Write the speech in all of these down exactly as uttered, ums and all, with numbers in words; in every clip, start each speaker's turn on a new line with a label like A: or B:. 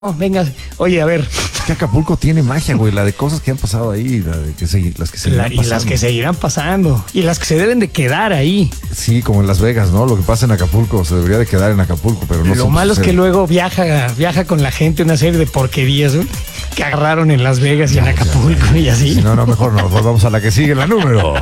A: Oh, venga, oye, a ver.
B: Es que Acapulco tiene magia, güey, la de cosas que han pasado ahí, la de que se, las que se
A: La, y las que seguirán pasando. Y las que se deben de quedar ahí.
B: Sí, como en Las Vegas, ¿no? Lo que pasa en Acapulco se debería de quedar en Acapulco, pero no.
A: Lo malo es que luego viaja, viaja con la gente una serie de porquerías, ¿no? Que agarraron en Las Vegas y en Acapulco y así.
B: Si no, no, mejor no. Pues vamos a la que sigue, la número.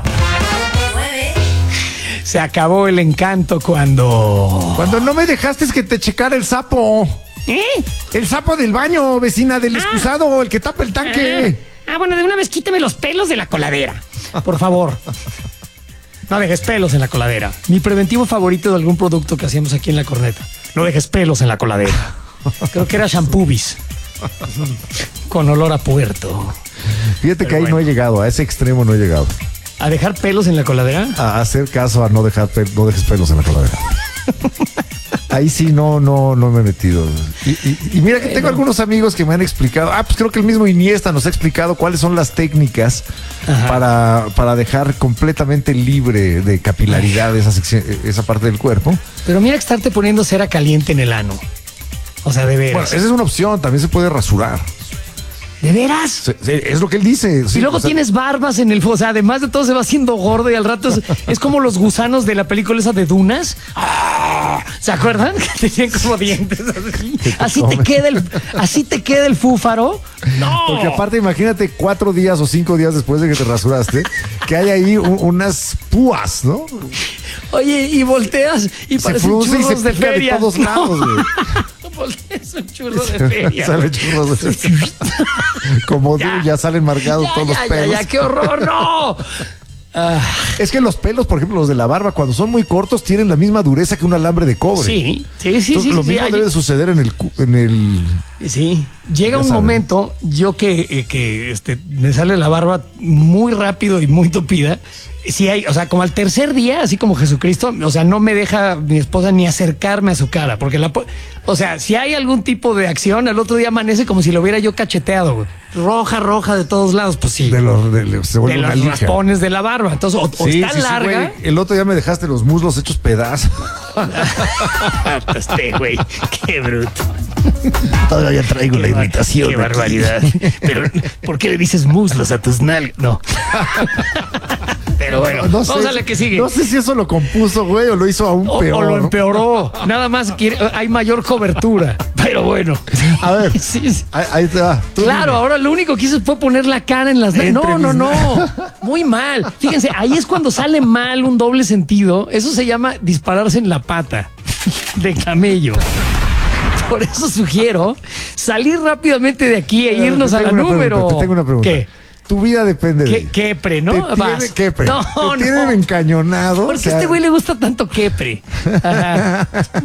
A: Se acabó el encanto cuando...
B: Cuando no me dejaste que te checara el sapo.
A: ¿Eh?
B: El sapo del baño, vecina del
A: Ah.
B: excusado, el que tapa el tanque.
A: Ah, ah, bueno, de una vez quíteme los pelos de la coladera. Por favor. No dejes pelos en la coladera. Mi preventivo favorito de algún producto que hacíamos aquí en La Corneta. No dejes pelos en la coladera. Creo que era Shampoobis. Con olor a puerto.
B: Fíjate
A: Pero
B: que ahí
A: bueno.
B: no he llegado, a ese extremo no he llegado.
A: ¿A dejar pelos en la coladera?
B: A hacer caso a no dejar pe- no dejes pelos en la coladera. Ahí sí no, no, no me he metido. Y, y- y mira que tengo
A: Bueno.
B: algunos amigos que me han explicado. Ah, pues creo que el mismo Iniesta nos ha explicado cuáles son las técnicas
A: Ajá.
B: para, para dejar completamente libre de capilaridad esa sección, esa parte del cuerpo.
A: Pero mira que estarte poniendo cera caliente en el ano. O sea, de
B: Bueno,
A: veras.
B: esa es una opción, también se puede rasurar.
A: ¿De veras?
B: Se- se- Es lo que él dice.
A: Y
B: sí,
A: luego
B: o sea,
A: tienes barbas en el... O sea, además de todo se va haciendo gordo y al rato es, es como los gusanos de la película esa de Dunas. ¡Ah! ¿Se acuerdan? Que tenían como dientes así. Así te queda el, así te queda el fúfaro. No.
B: Porque aparte, imagínate cuatro días o cinco días después de que te rasuraste, que hay ahí un- unas púas, ¿no?
A: Oye, y volteas y
B: Se
A: parecen
B: frunce y
A: churros
B: se
A: de
B: pica de
A: feria.
B: todos lados, güey.
A: Volteas un churro de feria.
B: Sale churros de Como
A: Ya.
B: ya, ya salen marcados
A: Ya,
B: todos
A: ya,
B: los
A: ya,
B: pelos.
A: ya, qué horror, no. Ah,
B: Es que los pelos, por ejemplo, los de la barba, cuando son muy cortos, tienen la misma dureza que un alambre de cobre.
A: sí, sí, sí,
B: Entonces,
A: sí.
B: lo
A: sí,
B: mismo
A: hay-
B: debe de suceder en el, cu- en el.
A: Sí, llega
B: Ya
A: un
B: saben.
A: momento, yo que, eh, que este, me sale la barba muy rápido y muy tupida. Si hay, o sea, como al tercer día, así como Jesucristo, o sea, no me deja mi esposa ni acercarme a su cara, porque la, po- o sea, si hay algún tipo de acción, al otro día amanece como si lo hubiera yo cacheteado, güey. Roja, roja de todos lados, pues sí.
B: De los, de, se
A: De
B: vuelve una
A: los
B: lija.
A: raspones de la barba. Entonces, o, o
B: Sí,
A: está
B: sí, sí,
A: larga.
B: güey. El otro día me dejaste los muslos hechos pedazos.
A: Este, güey, qué bruto.
B: Todavía traigo
A: Qué bar- Qué barbaridad. Pero, ¿por qué le dices muslos a tus nalgas? No. Pero bueno,
B: No sé,
A: vamos a la que sigue.
B: No sé si eso lo compuso, güey, o lo hizo aún
A: O,
B: peor.
A: o lo
B: ¿no?
A: empeoró. Nada más quiere- hay mayor cobertura. Pero bueno.
B: A ver.
A: Sí, sí.
B: Ahí, ahí te va. Tú
A: Claro,
B: dime.
A: ahora lo único que hice fue poner la cara en las...
B: Entre
A: No, no,
B: mis
A: no. Muy mal. Fíjense, ahí es cuando sale mal un doble sentido. Eso se llama dispararse en la pata de camello. Por eso sugiero salir rápidamente de aquí e
B: A ver,
A: irnos
B: te
A: a la
B: tengo una
A: número.
B: pregunta, Te tengo una pregunta.
A: ¿Qué?
B: Tu vida depende de.
A: ¿Qué, quepre, no?
B: Te
A: Vas.
B: tiene, quepre.
A: No,
B: Te
A: no.
B: tienen encañonado.
A: ¿Por
B: o
A: qué
B: sea,
A: a este güey le gusta tanto quepre? Ajá.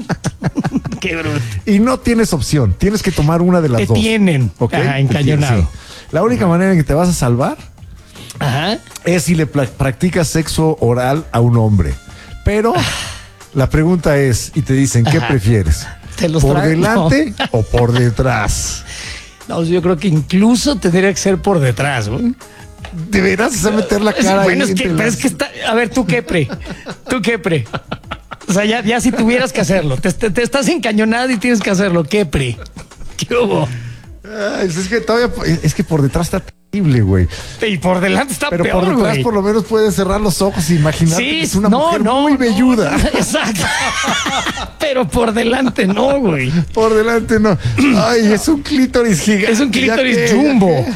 A: Qué bruto.
B: Y no tienes opción. Tienes que tomar una de las
A: Te
B: dos.
A: tienen,
B: ¿Ok?
A: ajá,
B: Te
A: encañonado.
B: tienen, sí. La única manera en que te vas a salvar
A: Ajá.
B: es si le pla- practicas sexo oral a un hombre. Pero la pregunta es, y te dicen, ¿qué
A: Ajá.
B: prefieres?
A: ¿Te los
B: ¿Por
A: trae?
B: delante o por detrás?
A: No, yo creo que incluso tendría que ser por detrás, güey.
B: Deberás hacer meter la
A: Es-
B: cara ahí
A: bueno, es que,
B: entre
A: pero
B: las-
A: es que está. A ver, tú quepre. Tú quepre. O sea, ya, ya si tuvieras que hacerlo. Te, te- te estás encañonado y tienes que hacerlo. Quepre. ¿Qué hubo?
B: Ay, es que todavía, es que por detrás está terrible, güey.
A: Y por delante está
B: Pero
A: peor,
B: por detrás
A: güey.
B: por lo menos puedes cerrar los ojos e imaginar
A: Sí,
B: que es una
A: no,
B: mujer
A: no,
B: muy
A: no.
B: velluda.
A: Exacto. Pero por delante no, güey.
B: Por delante no. Ay, es un clítoris gigante.
A: Es un
B: ¿Ya
A: clítoris
B: qué?
A: jumbo.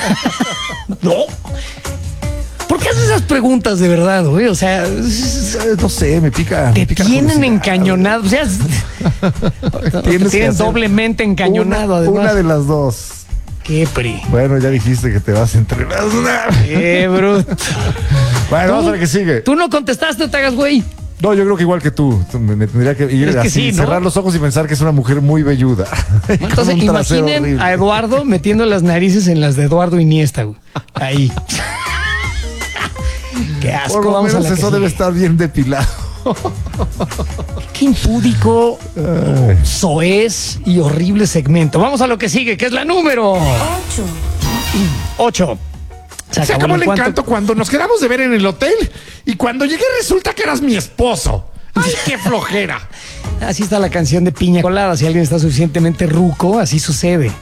A: No. ¿Por qué haces esas preguntas de verdad, güey? O sea, es-
B: Eh, No sé, me pica.
A: te
B: me pica la
A: tienen
B: curiosidad.
A: encañonado. O sea, es- te
B: Tienes que
A: tienen
B: hacer
A: doblemente encañonado,
B: una,
A: además.
B: una de las dos.
A: Qué pri.
B: Bueno, ya dijiste que te vas a entrenar.
A: Qué bruto.
B: Bueno, vamos a ver qué sigue.
A: Tú no contestaste, no te hagas, güey.
B: No, yo creo que igual que tú. Me, me tendría que ir
A: Es que
B: así,
A: sí, ¿no?
B: cerrar los ojos y pensar que es una mujer muy velluda. Con
A: Entonces,
B: un trasero
A: imaginen
B: horrible.
A: a Eduardo metiendo las narices en las de Eduardo Iniesta, güey. Ahí. Qué asco.
B: Por lo
A: Vamos a
B: menos
A: la que
B: eso debe
A: sigue.
B: estar bien depilado.
A: Qué impúdico, soez y horrible segmento. Vamos a lo que sigue, que es la número
C: Ocho.
A: ocho.
D: Se acabó el encanto cuando nos quedamos de ver en el hotel y cuando llegué resulta que eras mi esposo. ¡Ay, qué flojera!
A: Así está la canción de Piña Colada. Si alguien está suficientemente ruco, así sucede.